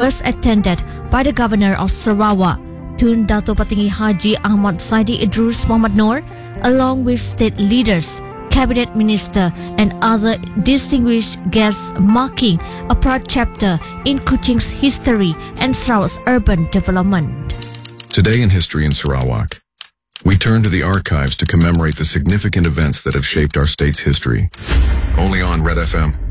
was attended by the Governor of Sarawak, Tun Dato Patinggi Haji Ahmad Saidi Idrus Mohamad Noor, along with state leaders, cabinet minister and other distinguished guests, marking a proud chapter in Kuching's history and Sarawak's urban development. Today in History in Sarawak, we turn to the archives to commemorate the significant events that have shaped our state's history. Only on Red FM.